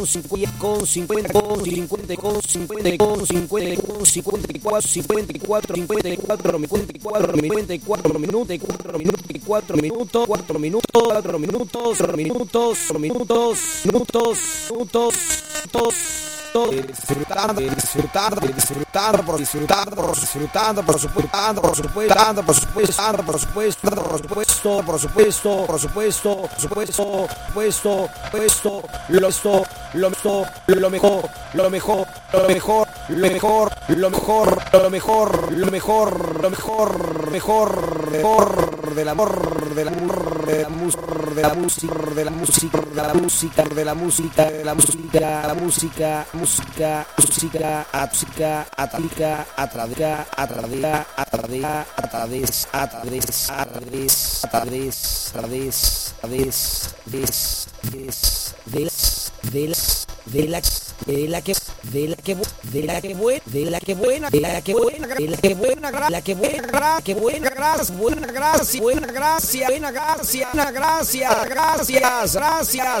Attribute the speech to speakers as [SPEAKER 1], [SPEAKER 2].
[SPEAKER 1] 50, con 50, con 50, con 50, con 50, con 54, 54, 54, 54, 54 minutos, 4 minutos, 4 minutos, 4 minutos, 4 minutos, 4 minutos, 4 minutos, minutos, gracias.